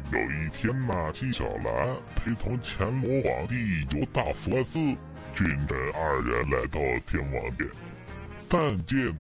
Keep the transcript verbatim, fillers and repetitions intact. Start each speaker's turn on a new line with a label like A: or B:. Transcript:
A: 有一天呐，纪晓岚陪同乾隆皇帝游大佛寺，君臣二人来到天王殿，但见